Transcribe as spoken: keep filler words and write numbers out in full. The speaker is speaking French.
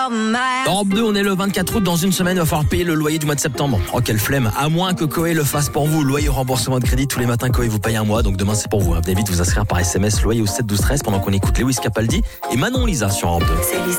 Europe deux, on est le vingt-quatre août. Dans une semaine, il va falloir payer le loyer du mois de septembre. Oh, quelle flemme. À moins que Koé le fasse pour vous. Loyer remboursement de crédit. Tous les matins, Koé vous paye un mois. Donc demain, c'est pour vous. Venez vite vous inscrire par S M S loyer au sept douze treize pendant qu'on écoute Lewis Capaldi et Manon Lisa sur Europe deux.